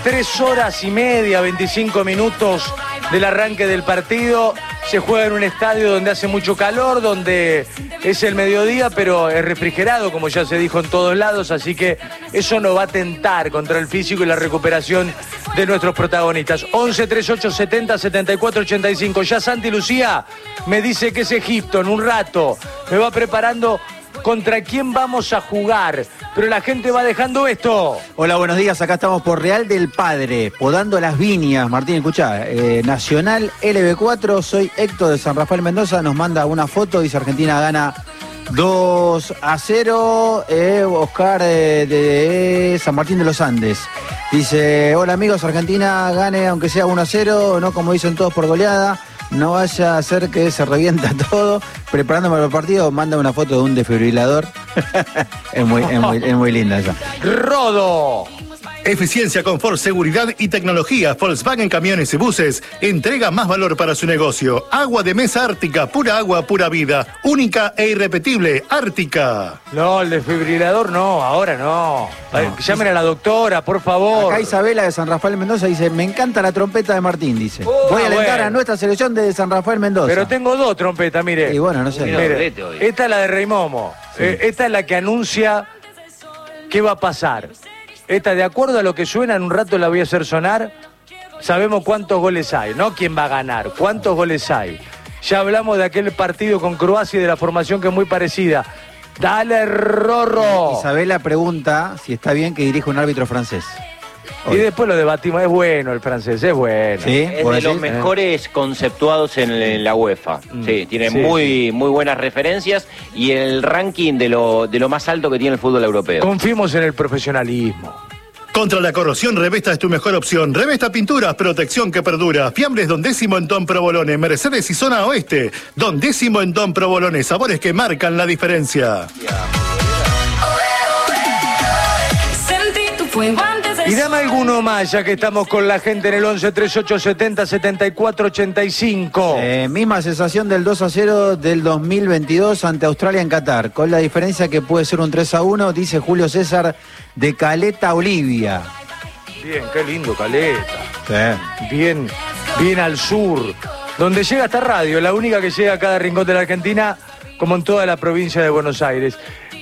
3 horas y media, 25 minutos del arranque del partido. Se juega en un estadio donde hace mucho calor, donde es el mediodía, pero es refrigerado, como ya se dijo en todos lados, así que eso no va a tentar contra el físico y la recuperación de nuestros protagonistas. 11 38 70 74 85. Ya Santi Lucía me dice que es Egipto en un rato. Me va preparando contra quién vamos a jugar, pero la gente va dejando esto. Hola, buenos días, acá estamos por Real del Padre, podando las viñas. Martín, escuchá, Nacional LB4, soy Héctor de San Rafael Mendoza, nos manda una foto, dice Argentina gana 2-0, Oscar de San Martín de los Andes. Dice, hola amigos, Argentina gane aunque sea 1-0, no como dicen todos por goleada. No vaya a ser que se revienta todo. Preparándome para el partido, manda una foto de un desfibrilador. es muy linda esa. Rodo. Eficiencia, confort, seguridad y tecnología. Volkswagen Camiones y Buses entrega más valor para su negocio. Agua de mesa Ártica, pura agua, pura vida. Única e irrepetible, Ártica. No, el desfibrilador no, ahora no. Llamen a la doctora, por favor. Acá Isabela de San Rafael Mendoza dice, me encanta la trompeta de Martín, dice. Voy a alentar a nuestra selección de San Rafael Mendoza. Pero tengo 2 trompetas, mire. Y bueno, no sé. Mire, esta es la de Rey Momo. Sí. Esta es la que anuncia qué va a pasar. Esta, de acuerdo a lo que suena, en un rato la voy a hacer sonar. Sabemos cuántos goles hay, no quién va a ganar, cuántos goles hay. Ya hablamos de aquel partido con Croacia y de la formación que es muy parecida. Dale, Rorro. Isabela pregunta si está bien que dirija un árbitro francés. Y después lo debatimos. Es bueno el francés, es bueno. ¿Sí? Es de los mejores conceptuados en la UEFA. Sí, tiene muy buenas referencias y el ranking de lo más alto que tiene el fútbol europeo. Confiemos en el profesionalismo. Contra la corrosión, Revesta es tu mejor opción. Revesta Pinturas, protección que perdura. Fiambres Don Décimo en Don Provolone, Mercedes y Zona Oeste. Don Décimo en Don Provolone, sabores que marcan la diferencia. Y dame alguno más, ya que estamos con la gente en el 11 38 70 74 85. Misma sensación del 2-0 del 2022 ante Australia en Qatar, con la diferencia que puede ser un 3-1, dice Julio César de Caleta, Olivia. Bien, qué lindo Caleta. Sí. Bien al sur, donde llega esta radio, la única que llega a cada rincón de la Argentina, como en toda la provincia de Buenos Aires.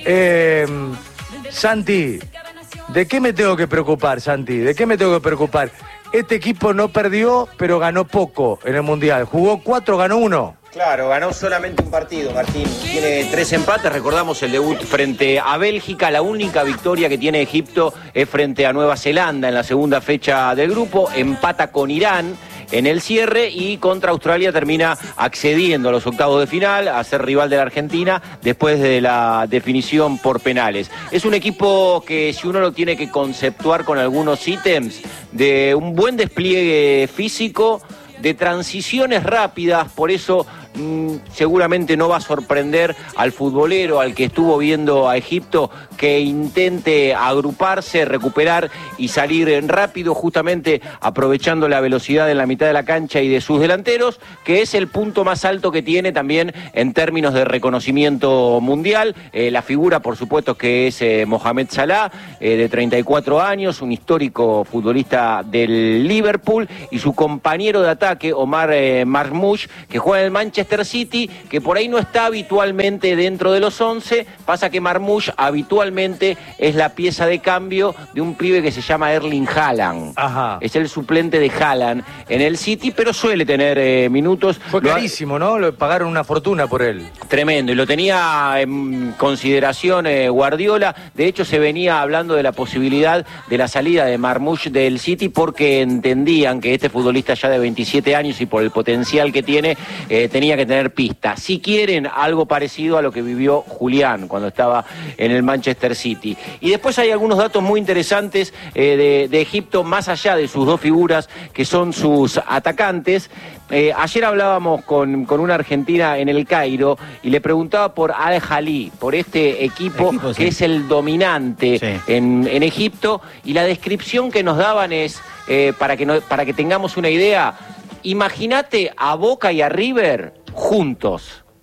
Santi, ¿de qué me tengo que preocupar, Santi? ¿De qué me tengo que preocupar? Este equipo no perdió, pero ganó poco en el Mundial. Jugó 4, ganó 1. Claro, ganó solamente un partido, Martín. Tiene 3 empates, recordamos el debut frente a Bélgica. La única victoria que tiene Egipto es frente a Nueva Zelanda en la segunda fecha del grupo. Empata con Irán en el cierre y contra Australia termina accediendo a los octavos de final, a ser rival de la Argentina después de la definición por penales. Es un equipo que, si uno lo tiene que conceptuar con algunos ítems, de un buen despliegue físico, de transiciones rápidas, por eso seguramente no va a sorprender al futbolero, al que estuvo viendo a Egipto, que intente agruparse, recuperar y salir rápido, justamente aprovechando la velocidad en la mitad de la cancha y de sus delanteros, que es el punto más alto que tiene también en términos de reconocimiento mundial. La figura, por supuesto, que es Mohamed Salah, de 34 años, un histórico futbolista del Liverpool, y su compañero de ataque, Omar Marmoush, que juega en el Manchester City, que por ahí no está habitualmente dentro de los 11, pasa que Marmoush habitualmente es la pieza de cambio de un pibe que se llama Erling Haaland. Ajá. Es el suplente de Haaland en el City, pero suele tener minutos. Fue carísimo, ¿no? Lo pagaron una fortuna por él. Tremendo, y lo tenía en consideración Guardiola. De hecho, se venía hablando de la posibilidad de la salida de Marmoush del City, porque entendían que este futbolista ya de 27 años y por el potencial que tiene, tenía que tener pista. Si quieren, algo parecido a lo que vivió Julián cuando estaba en el Manchester City. Y después hay algunos datos muy interesantes de Egipto, más allá de sus 2 figuras, que son sus atacantes. Ayer hablábamos con una argentina en el Cairo y le preguntaba por Al-Ahly, por este equipo que es el dominante en Egipto, y la descripción que nos daban es, para que tengamos una idea, imagínate a Boca y a River juntos.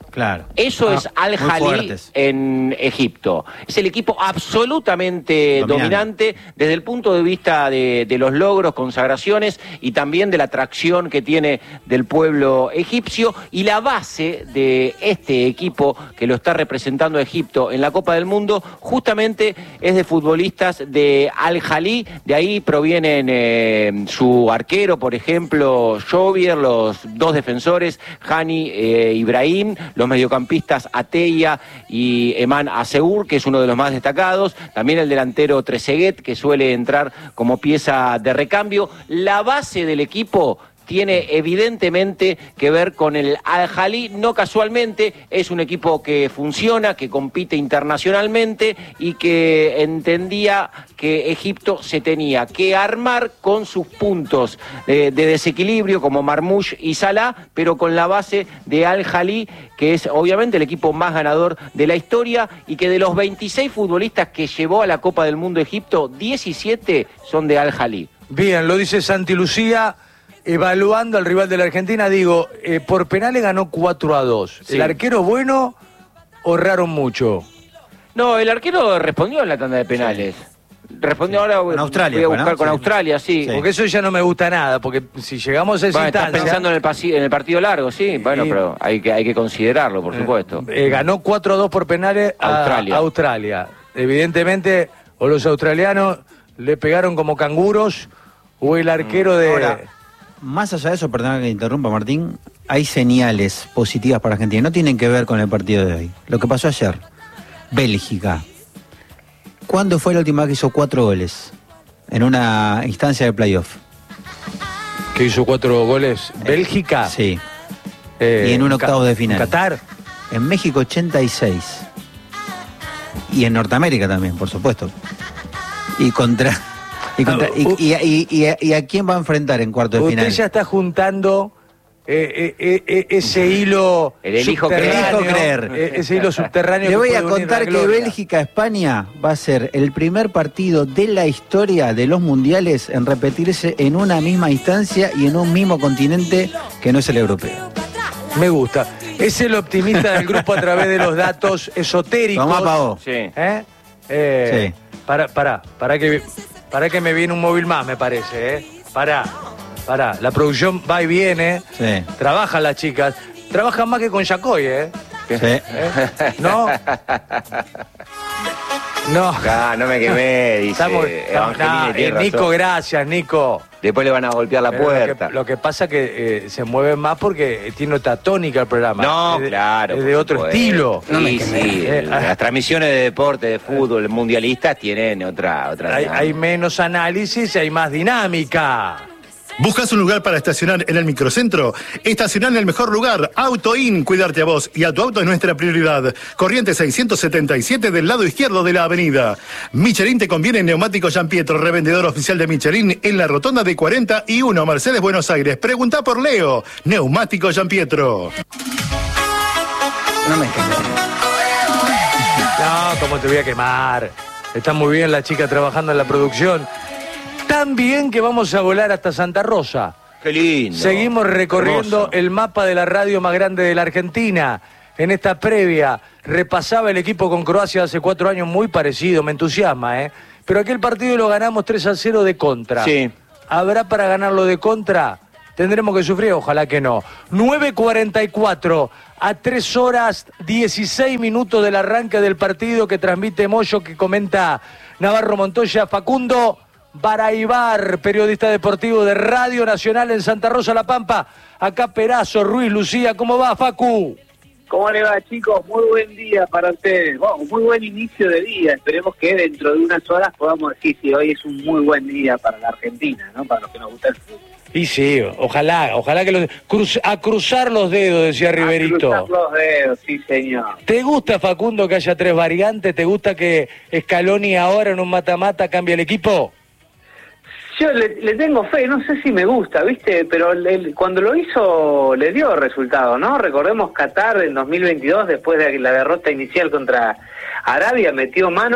Claro. Eso es Al-Ahly en Egipto. Es el equipo absolutamente dominante desde el punto de vista de los logros, consagraciones y también de la atracción que tiene del pueblo egipcio. Y la base de este equipo que lo está representando a Egipto en la Copa del Mundo justamente es de futbolistas de Al-Ahly. De ahí provienen su arquero, por ejemplo, Jovier, los dos defensores, Hani Ibrahim, los mediocampistas Ateya y Eman Aseur, que es uno de los más destacados, también el delantero Trezeguet, que suele entrar como pieza de recambio. La base del equipo tiene evidentemente que ver con el Al-Ahly, no casualmente, es un equipo que funciona, que compite internacionalmente y que entendía que Egipto se tenía que armar con sus puntos de desequilibrio como Marmoush y Salah, pero con la base de Al-Ahly, que es obviamente el equipo más ganador de la historia y que de los 26 futbolistas que llevó a la Copa del Mundo Egipto, 17 son de Al-Ahly. Bien, lo dice Santi Lucía. Evaluando al rival de la Argentina, digo, por penales ganó 4-2. Sí. ¿El arquero bueno o erraron mucho? No, el arquero respondió en la tanda de penales. Respondió ahora, con Australia, voy a buscar con Australia, sí. Porque eso ya no me gusta nada, porque si llegamos a esa Estás instancia... pensando en el partido largo, sí. Bueno, pero hay que considerarlo, por supuesto. Ganó 4-2 por penales a Australia. Evidentemente, o los australianos le pegaron como canguros, o el arquero de... Ahora, más allá de eso, perdona que interrumpa, Martín, hay señales positivas para Argentina. No tienen que ver con el partido de hoy. Lo que pasó ayer, Bélgica. ¿Cuándo fue la última vez que hizo 4 goles en una instancia de playoff? ¿Que hizo 4 goles? ¿Bélgica? Sí. Y en un octavo de final. ¿En Qatar? En México 86. Y en Norteamérica también, por supuesto. ¿Y a quién va a enfrentar en cuarto de final? Usted ya está juntando ese hilo creer. Ese hilo subterráneo. Le voy a contar que Bélgica-España va a ser el primer partido de la historia de los mundiales en repetirse en una misma instancia y en un mismo continente que no es el europeo. Me gusta. Es el optimista del grupo a través de los datos esotéricos. Tomá, Pavo. Sí. Sí. Para que me viene un móvil más, me parece, Pará. La producción va y viene. Sí. Trabajan las chicas. Trabajan más que con Yacoy, Sí. ¿No? No. No me quemé, dice Evangelina, tiene razón. Nico, gracias, Nico. Después le van a golpear la puerta. Lo que pasa es que se mueve más porque tiene otra tónica el programa. No, claro. Es de otro estilo. Sí. Las transmisiones de deporte, de fútbol, mundialistas tienen otra hay menos análisis y hay más dinámica. ¿Buscas un lugar para estacionar en el microcentro? Estacionar en el mejor lugar, AutoIn. Cuidarte a vos y a tu auto es nuestra prioridad. Corriente 677 del lado izquierdo de la avenida. Michelin te conviene en Neumáticos Giampietro, revendedor oficial de Michelin en la rotonda de 41, Mercedes, Buenos Aires. Pregunta por Leo. Neumáticos Giampietro. No me quemé. No, ¿cómo te voy a quemar? Está muy bien la chica trabajando en la producción. Tan bien que vamos a volar hasta Santa Rosa. Qué lindo. Seguimos recorriendo hermoso. el mapa de la radio más grande de la Argentina. En esta previa repasaba el equipo con Croacia hace 4 años, muy parecido, me entusiasma, Pero aquel partido lo ganamos 3-0 de contra. Sí. ¿Habrá para ganarlo de contra? Tendremos que sufrir, ojalá que no. 9:44, a 3 horas 16 minutos del arranque del partido que transmite Moyo, que comenta Navarro Montoya. Facundo Baraibar, periodista deportivo de Radio Nacional en Santa Rosa, La Pampa. Acá Perazo, Ruiz, Lucía, ¿cómo va, Facu? ¿Cómo le va, chicos? Muy buen día para ustedes. Bueno, muy buen inicio de día. Esperemos que dentro de unas horas podamos decir si hoy es un muy buen día para la Argentina, ¿no? Para los que nos gusta el fútbol. Y sí, ojalá que a cruzar los dedos, decía Riverito. A cruzar los dedos, sí, señor. ¿Te gusta, Facundo, que haya 3 variantes? ¿Te gusta que Scaloni ahora en un mata-mata cambie el equipo? Yo le tengo fe, no sé si me gusta, ¿viste? Pero cuando lo hizo le dio resultado, ¿no? Recordemos Qatar en 2022, después de la derrota inicial contra Arabia, metió mano,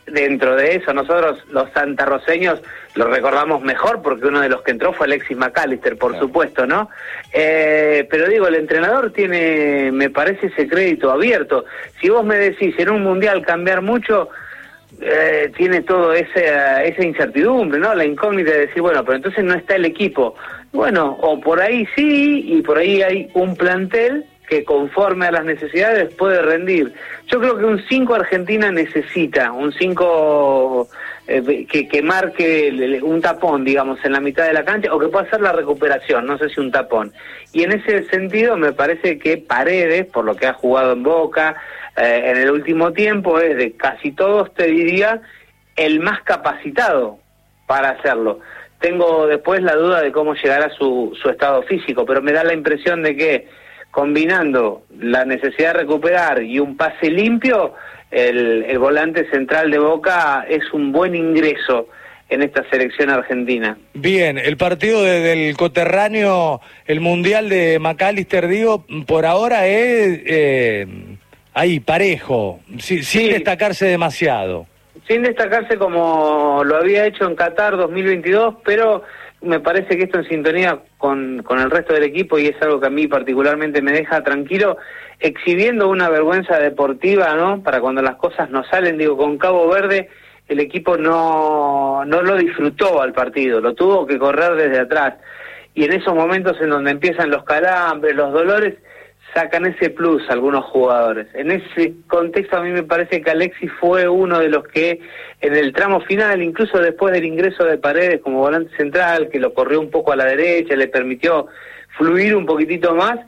dentro de eso, nosotros los santarroceños lo recordamos mejor porque uno de los que entró fue Alexis McAllister, por supuesto, ¿no? Pero digo, el entrenador tiene, me parece, ese crédito abierto. Si vos me decís en un mundial cambiar mucho, tiene todo esa incertidumbre, ¿no? La incógnita de decir, bueno, pero entonces no está el equipo. Bueno, o por ahí sí, y por ahí hay un plantel que conforme a las necesidades puede rendir. Yo creo que un 5 Argentina necesita, un 5 que marque un tapón, digamos, en la mitad de la cancha, o que pueda hacer la recuperación, no sé si un tapón. Y en ese sentido me parece que Paredes, por lo que ha jugado en Boca en el último tiempo, es de casi todos, te diría, el más capacitado para hacerlo. Tengo después la duda de cómo llegará su estado físico, pero me da la impresión de que combinando la necesidad de recuperar y un pase limpio, el volante central de Boca es un buen ingreso en esta selección argentina. Bien, el partido del coterráneo, el Mundial de McAllister, digo, por ahora es ahí, parejo, sin destacarse demasiado. Sin destacarse como lo había hecho en Qatar 2022, pero me parece que esto en sintonía con el resto del equipo, y es algo que a mí particularmente me deja tranquilo, exhibiendo una vergüenza deportiva, ¿no? Para cuando las cosas no salen, digo, con Cabo Verde el equipo no lo disfrutó al partido, lo tuvo que correr desde atrás, y en esos momentos en donde empiezan los calambres, los dolores, sacan ese plus algunos jugadores. En ese contexto a mí me parece que Alexis fue uno de los que en el tramo final, incluso después del ingreso de Paredes como volante central, que lo corrió un poco a la derecha, le permitió fluir un poquitito más,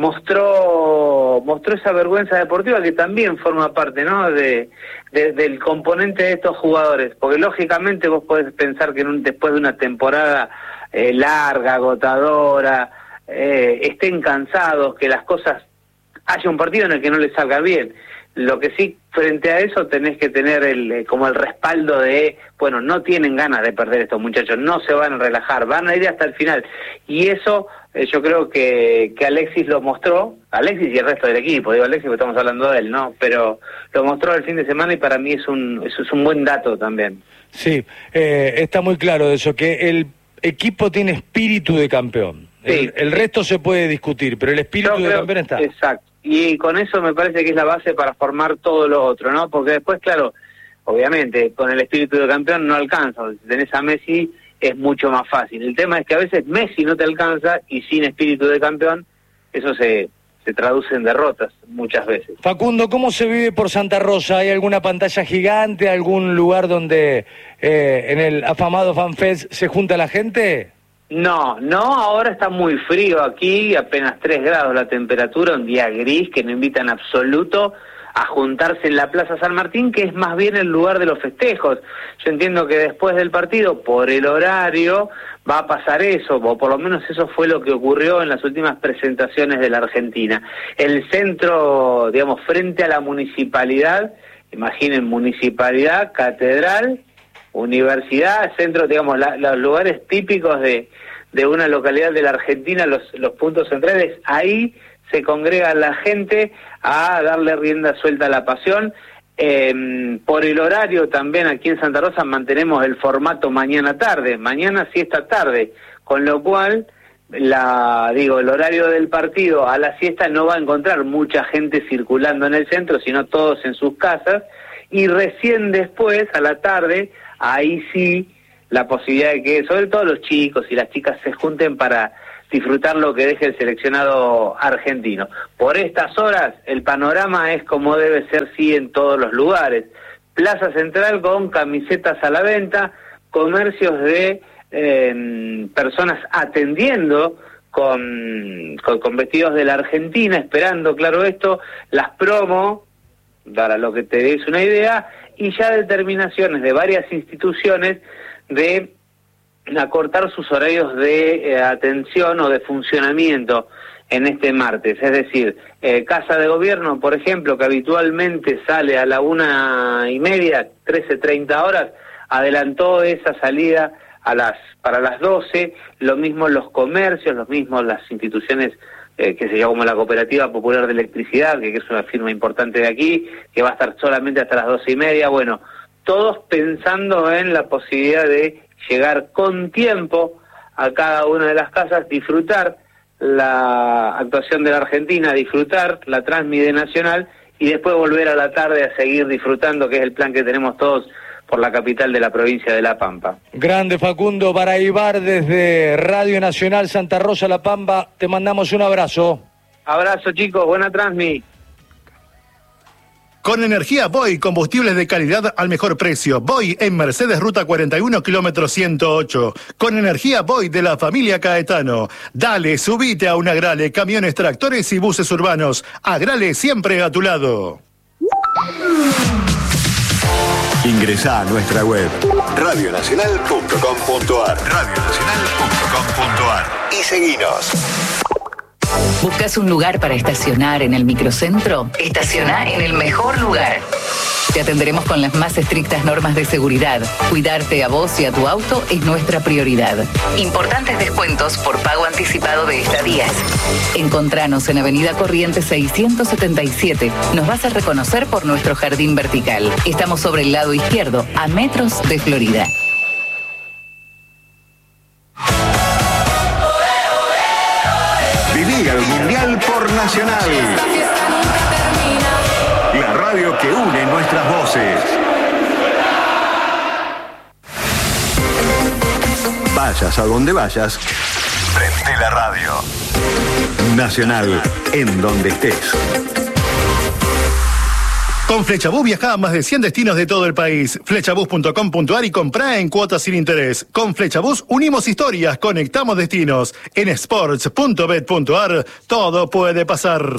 mostró esa vergüenza deportiva que también forma parte, ¿no? del componente de estos jugadores, porque lógicamente vos podés pensar que después de una temporada larga, agotadora, estén cansados, que las cosas, haya un partido en el que no les salga bien. Lo que sí, frente a eso, tenés que tener como el respaldo de, bueno, no tienen ganas de perder estos muchachos, no se van a relajar, van a ir hasta el final. Y eso yo creo que Alexis lo mostró, Alexis y el resto del equipo, digo Alexis porque estamos hablando de él, ¿no? Pero lo mostró el fin de semana y para mí eso es un buen dato también. Sí, está muy claro eso, que el equipo tiene espíritu de campeón. Sí, el resto se puede discutir, pero el espíritu de campeón está. Exacto. Y con eso me parece que es la base para formar todo lo otro, ¿no? Porque después, claro, obviamente, con el espíritu de campeón no alcanza. Si tenés a Messi, es mucho más fácil. El tema es que a veces Messi no te alcanza y sin espíritu de campeón, eso se traduce en derrotas muchas veces. Facundo, ¿cómo se vive por Santa Rosa? ¿Hay alguna pantalla gigante, algún lugar donde en el afamado FanFest se junta la gente? No, ahora está muy frío aquí, apenas 3 grados la temperatura, un día gris que no invita en absoluto a juntarse en la Plaza San Martín, que es más bien el lugar de los festejos. Yo entiendo que después del partido, por el horario, va a pasar eso, o por lo menos eso fue lo que ocurrió en las últimas presentaciones de la Argentina. El centro, digamos, frente a la municipalidad, imaginen municipalidad, catedral, universidad, centro, digamos, los lugares típicos de una localidad de la Argentina, los puntos centrales, ahí se congrega la gente a darle rienda suelta a la pasión. Por el horario también aquí en Santa Rosa mantenemos el formato mañana-tarde, mañana siesta tarde, con lo cual el horario del partido a la siesta no va a encontrar mucha gente circulando en el centro, sino todos en sus casas, y recién después, a la tarde, ahí sí, la posibilidad de que, sobre todo los chicos y las chicas, se junten para disfrutar lo que deje el seleccionado argentino. Por estas horas, el panorama es como debe ser, sí, en todos los lugares. Plaza Central con camisetas a la venta, comercios de personas atendiendo con vestidos de la Argentina, esperando, claro esto, las promo, para lo que te des una idea, y ya determinaciones de varias instituciones de acortar sus horarios de atención o de funcionamiento en este martes. Es decir, Casa de Gobierno, por ejemplo, que habitualmente sale a la 1:30, 13:30 horas, adelantó esa salida para las 12, lo mismo los comercios, lo mismo las instituciones que se llama como la Cooperativa Popular de Electricidad, que es una firma importante de aquí, que va a estar solamente hasta las 12:30. Bueno, todos pensando en la posibilidad de llegar con tiempo a cada una de las casas, disfrutar la actuación de la Argentina, disfrutar la transmisión de Nacional y después volver a la tarde a seguir disfrutando, que es el plan que tenemos todos por la capital de la provincia de La Pampa. Grande Facundo Baraibar desde Radio Nacional Santa Rosa La Pampa, te mandamos un abrazo. Abrazo chicos, buena transmi. Con energía Boy, combustibles de calidad al mejor precio. Boy en Mercedes Ruta 41, kilómetro 108. Con energía Boy de la familia Caetano. Dale, subite a un Agrale, camiones, tractores y buses urbanos. Agrale siempre a tu lado. Ingresá a nuestra web radionacional.com.ar y seguinos. ¿Buscas un lugar para estacionar en el microcentro? Estaciona en el mejor lugar. Te atenderemos con las más estrictas normas de seguridad. Cuidarte a vos y a tu auto es nuestra prioridad. Importantes descuentos por pago anticipado de estadías. Encontranos en Avenida Corrientes 677. Nos vas a reconocer por nuestro jardín vertical. Estamos sobre el lado izquierdo, a metros de Florida. Viví el Mundial por Nacional. La radio que une nuestras voces. Vayas a donde vayas, prende la radio. Nacional, en donde estés. Con Flechabús viajá a más de 100 destinos de todo el país. Flechabús.com.ar y comprá en cuotas sin interés. Con Flechabús unimos historias, conectamos destinos. En sports.bet.ar todo puede pasar.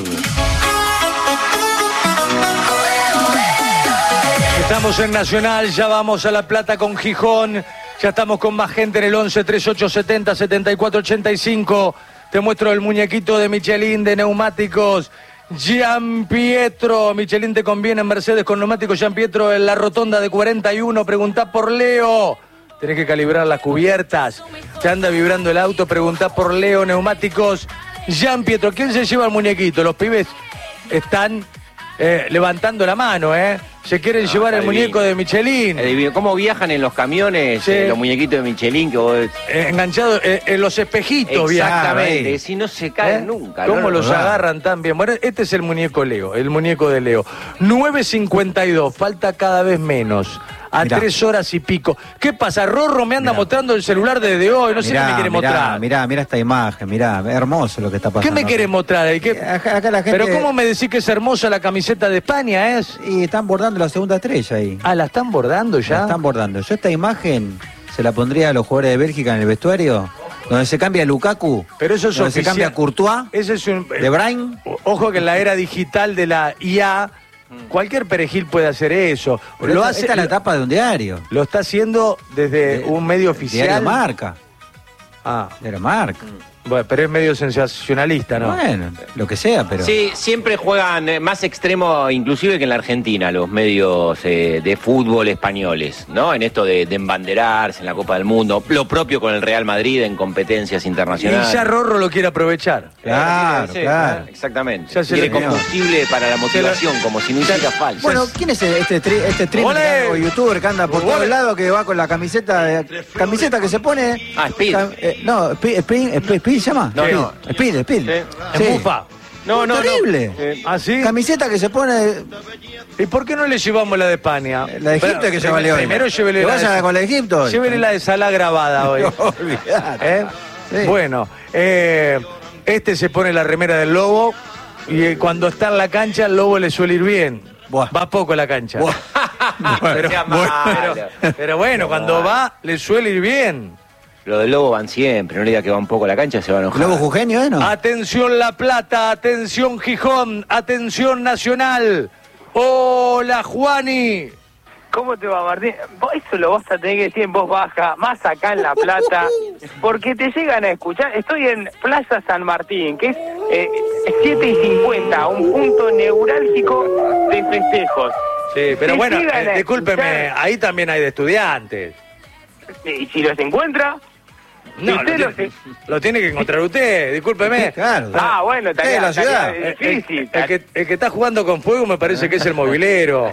Estamos en Nacional, ya vamos a La Plata con Gijón. Ya estamos con más gente en el 11 3870 7485. Te muestro el muñequito de Michelin de neumáticos. Gian Pietro, Michelin te conviene en Mercedes con neumáticos Gian Pietro en la rotonda de 41. Preguntá por Leo. Tenés que calibrar las cubiertas. Te anda vibrando el auto. Preguntá por Leo Neumáticos Gian Pietro. ¿Quién se lleva el muñequito? Los pibes están levantando la mano, Se quieren llevar el muñeco de Michelin. ¿Cómo viajan en los camiones los muñequitos de Michelin? Que vos... enganchados en los espejitos. Exactamente, si no se caen nunca. ¿Cómo los agarran tan bien? Bueno, este es el muñeco Leo, el muñeco de Leo. 9:52, falta cada vez menos. A 3 horas y pico. ¿Qué pasa? Rorro me anda mostrando el celular desde hoy. No sé qué me quiere mostrar. Mirá esta imagen, hermoso lo que está pasando. ¿Qué me quiere mostrar? Acá la gente... Pero ¿cómo me decís que es hermosa la camiseta de España? Y están bordando la segunda estrella ahí. Ah, ¿la están bordando ya? La están bordando. Yo esta imagen se la pondría a los jugadores de Bélgica en el vestuario, donde se cambia Lukaku, pero eso es donde se cambia Courtois, ese es un... De Bruyne. Ojo que en la era digital de la IA... Cualquier perejil puede hacer eso. Esta es la tapa de un diario. Lo está haciendo desde un medio oficial. Diario Marca. De la Marca. Bueno, pero es medio sensacionalista, ¿no? Bueno, lo que sea, pero... Sí, siempre juegan más extremo, inclusive que en la Argentina, los medios de fútbol españoles, ¿no? En esto de embanderarse en la Copa del Mundo, lo propio con el Real Madrid en competencias internacionales. Y ya Rorro lo quiere aprovechar. Claro. Exactamente. Ya se quiere combustible para la motivación, como si no hiciera falso. Bueno, ¿quién es este streamer o youtuber que anda por todos lados, que va con la camiseta que se pone... Speed. Speed se llama. No. Speed. Sí. En Bufa. No. Terrible. ¿Ah, sí? Camiseta que se pone... ¿Y por qué no le llevamos la de España? La de Egipto es que lleva León. Primero llévele con la de Egipto. Llévele la de Salah grabada hoy. No, olvidate. Sí. Bueno, este se pone la remera del Lobo y cuando está en la cancha el Lobo le suele ir bien. Buah. Va poco a la cancha. Pero bueno, cuando va le suele ir bien. Lo del Lobo van siempre, no le diga que va un poco a la cancha, se va a enojar. ¿Lobo jujeño, no? Atención La Plata, atención Gijón, atención Nacional. Hola Juani. ¿Cómo te va, Martín? Eso lo vas a tener que decir en voz baja, más acá en La Plata, porque te llegan a escuchar. Estoy en Plaza San Martín, que es 7:50, un punto neurálgico de festejos. Sí, pero bueno, discúlpeme, ahí también hay de estudiantes. ¿Y si los encuentra? No, lo tiene que encontrar usted, discúlpeme. Claro. Bueno, la ciudad. difícil. El que está jugando con fuego me parece que es el mobilero.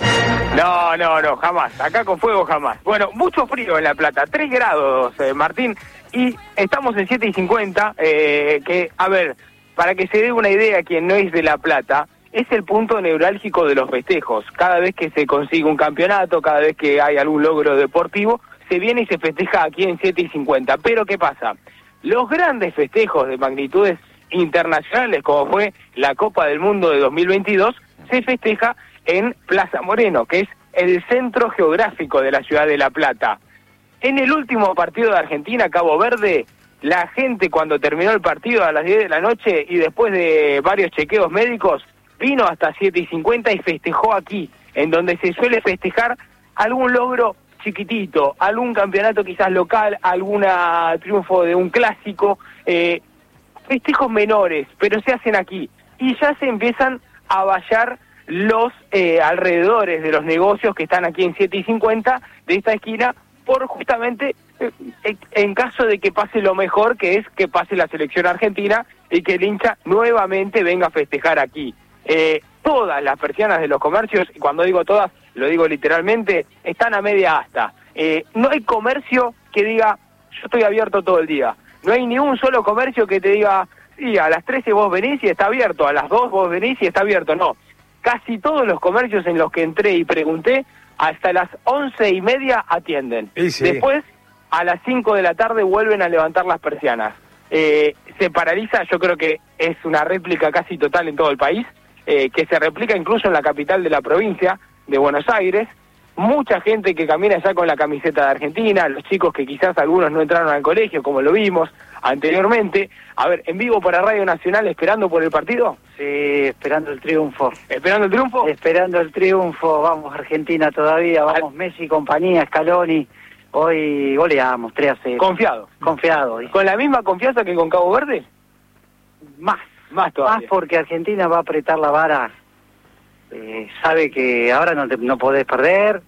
No, jamás. Acá con fuego jamás. Bueno, mucho frío en La Plata, 3 grados, Martín, y estamos en 7:50, que, a ver, para que se dé una idea quien no es de La Plata, es el punto neurálgico de los festejos. Cada vez que se consigue un campeonato, cada vez que hay algún logro deportivo, se viene y se festeja aquí en 7:50. Pero ¿qué pasa? Los grandes festejos de magnitudes internacionales, como fue la Copa del Mundo de 2022, se festeja en Plaza Moreno, que es el centro geográfico de la ciudad de La Plata. En el último partido de Argentina, Cabo Verde, la gente cuando terminó el partido a las 10 de la noche y después de varios chequeos médicos, vino hasta 7:50 y festejó aquí, en donde se suele festejar algún logro chiquitito, algún campeonato quizás local, algún triunfo de un clásico, festejos menores, pero se hacen aquí. Y ya se empiezan a vallar los alrededores de los negocios que están aquí en 7:50 de esta esquina, por justamente en caso de que pase lo mejor, que es que pase la selección argentina y que el hincha nuevamente venga a festejar aquí. Todas las persianas de los comercios, y cuando digo todas, lo digo literalmente, están a media asta. No hay comercio que diga, yo estoy abierto todo el día. No hay ni un solo comercio que te diga, sí, a las 13 vos venís y está abierto, a las 2 vos venís y está abierto. No, casi todos los comercios en los que entré y pregunté, hasta las 11:30 atienden. Sí. Después, a las 5 de la tarde vuelven a levantar las persianas. Se paraliza, yo creo que es una réplica casi total en todo el país, que se replica incluso en la capital de la provincia de Buenos Aires. Mucha gente que camina ya con la camiseta de Argentina, los chicos que quizás algunos no entraron al colegio, como lo vimos anteriormente. A ver, en vivo para Radio Nacional, ¿esperando por el partido? Sí, esperando el triunfo. ¿Esperando el triunfo? Esperando el triunfo, vamos Argentina todavía, vamos Messi, compañía, Scaloni. Hoy goleamos 3-0. Confiado. Confiado. ¿Con la misma confianza que con Cabo Verde? Más todavía. Más porque Argentina va a apretar la vara. Sabe que ahora no podés perder.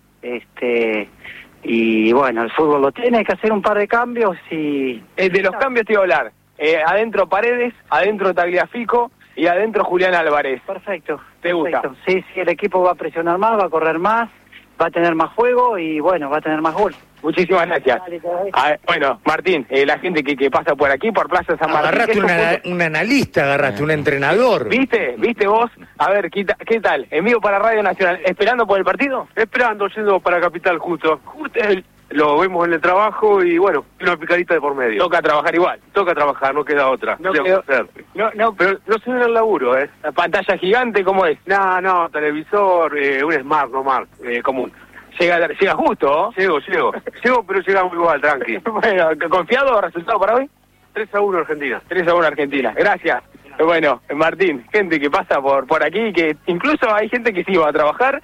Y bueno, el fútbol lo tiene, hay que hacer un par de cambios y... De los cambios te iba a hablar. Adentro Paredes, adentro Tagliafico y adentro Julián Álvarez. Perfecto. ¿Te gusta? Sí, el equipo va a presionar más, va a correr más, va a tener más juego y bueno, va a tener más gol. Muchísimas gracias. Bueno, Martín, la gente que pasa por aquí, por Plaza San Martín... Agarraste un analista, agarraste un entrenador. ¿Viste vos? A ver, ¿qué tal? En vivo para Radio Nacional. ¿Esperando por el partido? Esperando, yendo para Capital justo. Lo vemos en el trabajo y bueno, una picadita de por medio. Toca trabajar igual. Toca trabajar, no queda otra. No quedó... Pero no se ve en el laburo, ¿La pantalla gigante cómo es? No, televisor, un Smart, común. Llega justo. Llego, pero llegamos igual, tranqui. Bueno, ¿confiado resultado para hoy? 3-1 Argentina. 3-1 Argentina, gracias. Bueno, Martín, gente que pasa por aquí, que incluso hay gente que sí va a trabajar,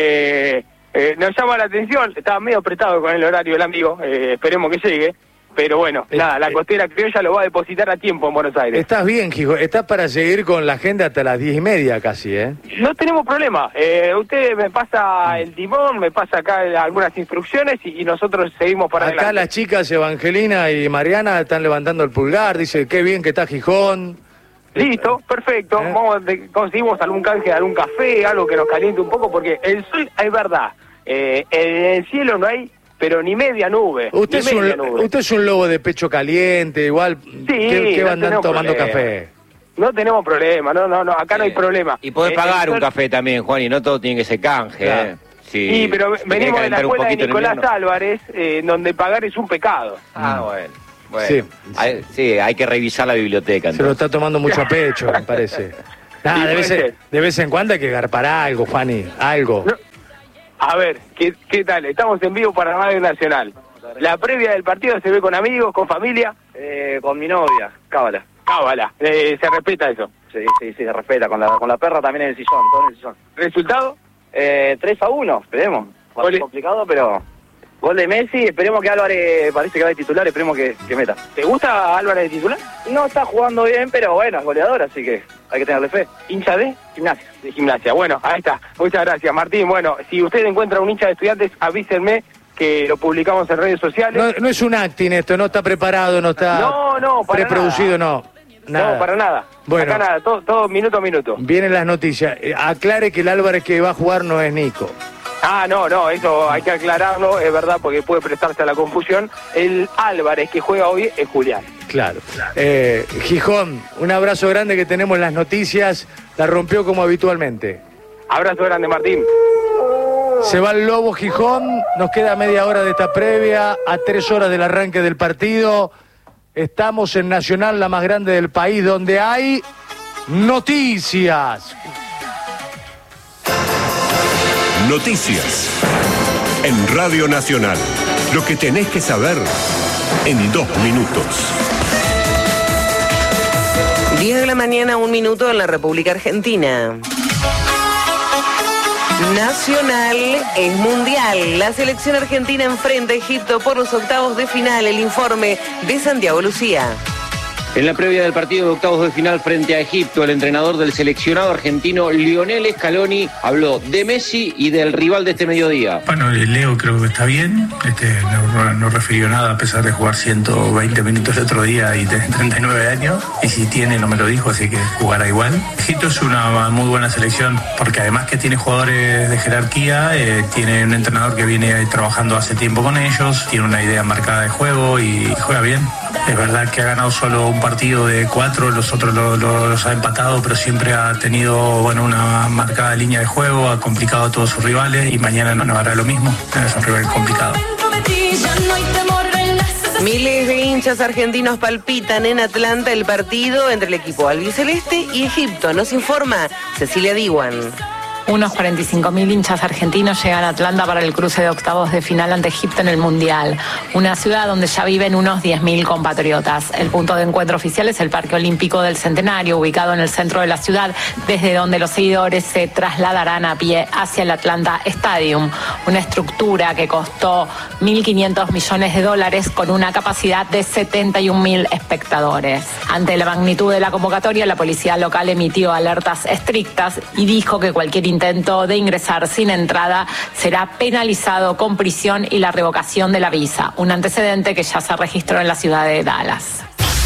nos llama la atención, estaba medio apretado con el horario el amigo, esperemos que llegue, pero bueno, nada, la costera criolla lo va a depositar a tiempo en Buenos Aires. Estás bien, Gijo, estás para seguir con la agenda hasta las 10:30 casi, ¿eh? No tenemos problema, usted me pasa el timón, me pasa acá algunas instrucciones y nosotros seguimos para acá adelante. Las chicas Evangelina y Mariana están levantando el pulgar, dice, qué bien que está Gijón. Listo, perfecto, conseguimos algún canje, algún café, algo que nos caliente un poco, porque el sol, es verdad, en el cielo no hay... pero ni media nube. Usted es un lobo de pecho caliente, igual. Sí, ¿Qué van tomando café? No tenemos problema, no, acá no hay problema. Y podés pagar un café también, Juan, y no todo tiene que ser canje. Claro. Sí, pero venimos de la escuela de Nicolás Álvarez, donde pagar es un pecado. Bueno. Sí. Hay que revisar la biblioteca. Entonces. Se lo está tomando mucho a pecho, me parece. Nada, de vez en cuando hay que garpar algo, Juani, algo. No. A ver, ¿qué tal? Estamos en vivo para Radio Nacional. La previa del partido se ve con amigos, con familia. Con mi novia, Cábala. ¿Se respeta eso? Sí, se respeta. Con la perra también en el sillón, todo en el sillón. ¿Resultado? 3-1, esperemos. Va a ser complicado, pero... Gol de Messi, esperemos que Álvarez, parece que va de titular, esperemos que meta. ¿Te gusta Álvarez de titular? No está jugando bien, pero bueno, es goleador, así que hay que tenerle fe. ¿Hincha de? Gimnasia. De Gimnasia, bueno, ahí está. Muchas gracias, Martín. Bueno, si usted encuentra un hincha de Estudiantes, avísenme, que lo publicamos en redes sociales. No es un acting esto, no está preparado, no está para preproducido, nada. Nada. No, para nada. Bueno. Acá nada, todo minuto a minuto. Vienen las noticias. Aclare que el Álvarez que va a jugar no es Nico. No, eso hay que aclararlo, es verdad, porque puede prestarse a la confusión. El Álvarez que juega hoy es Julián. Claro. Gijón, un abrazo grande, que tenemos las noticias. La rompió como habitualmente. Abrazo grande, Martín. Se va el Lobo Gijón. Nos queda media hora de esta previa, a 3 horas del arranque del partido. Estamos en Nacional, la más grande del país, donde hay noticias. Noticias en Radio Nacional. Lo que tenés que saber en 2 minutos. 10 de la mañana, 1 minuto en la República Argentina. Nacional es mundial. La selección argentina enfrenta a Egipto por los octavos de final. El informe de Santiago Lucía. En la previa del partido de octavos de final frente a Egipto, el entrenador del seleccionado argentino, Lionel Scaloni, habló de Messi y del rival de este mediodía. Bueno, Leo creo que está bien, no refirió nada a pesar de jugar 120 minutos el otro día y tener 39 años, y si tiene no me lo dijo, así que jugará igual. Egipto es una muy buena selección, porque además que tiene jugadores de jerarquía, tiene un entrenador que viene trabajando hace tiempo con ellos, tiene una idea marcada de juego y juega bien. Es verdad que ha ganado solo un partido de 4, los otros los ha empatado, pero siempre ha tenido una marcada línea de juego, ha complicado a todos sus rivales y mañana no hará lo mismo. Es un rival complicado. Miles de hinchas argentinos palpitan en Atlanta el partido entre el equipo albiceleste y Egipto. Nos informa Cecilia Diwan. Unos 45.000 hinchas argentinos llegan a Atlanta para el cruce de octavos de final ante Egipto en el Mundial, una ciudad donde ya viven unos 10.000 compatriotas. El punto de encuentro oficial es el Parque Olímpico del Centenario, ubicado en el centro de la ciudad, desde donde los seguidores se trasladarán a pie hacia el Atlanta Stadium, una estructura que costó $1.500 millones con una capacidad de 71.000 espectadores. Ante la magnitud de la convocatoria, la policía local emitió alertas estrictas y dijo que cualquier intento de ingresar sin entrada será penalizado con prisión y la revocación de la visa, un antecedente que ya se registró en la ciudad de Dallas.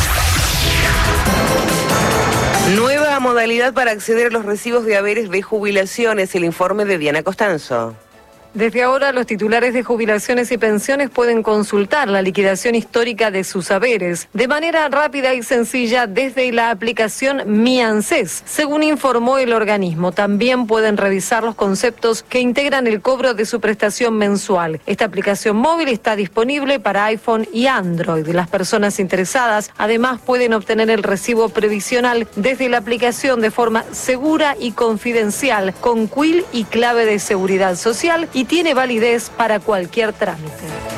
Nueva modalidad para acceder a los recibos de haberes de jubilaciones, el informe de Diana Costanzo. Desde ahora, los titulares de jubilaciones y pensiones pueden consultar la liquidación histórica de sus haberes de manera rápida y sencilla desde la aplicación Mi ANSES. Según informó el organismo, también pueden revisar los conceptos que integran el cobro de su prestación mensual. Esta aplicación móvil está disponible para iPhone y Android. Las personas interesadas además pueden obtener el recibo previsional desde la aplicación de forma segura y confidencial, con quill y clave de seguridad social, y tiene validez para cualquier trámite.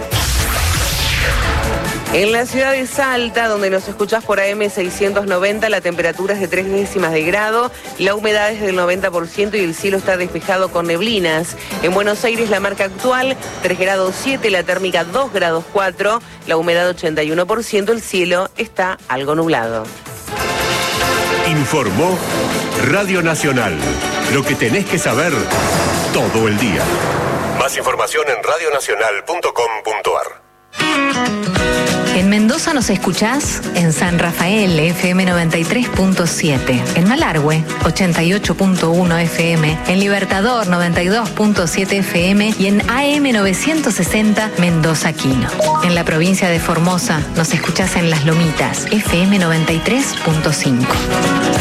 En la ciudad de Salta, donde nos escuchás por AM 690, la temperatura es de 3 décimas de grado, la humedad es del 90% y el cielo está despejado con neblinas. En Buenos Aires, la marca actual 3 grados 7, la térmica 2 grados 4, la humedad 81%, el cielo está algo nublado. Informó Radio Nacional. Lo que tenés que saber todo el día. Más información en radionacional.com.ar. En Mendoza nos escuchás en San Rafael, FM 93.7, en Malargüe, 88.1 FM, en Libertador, 92.7 FM y en AM 960 Mendoza Quino. En la provincia de Formosa nos escuchás en Las Lomitas, FM 93.5.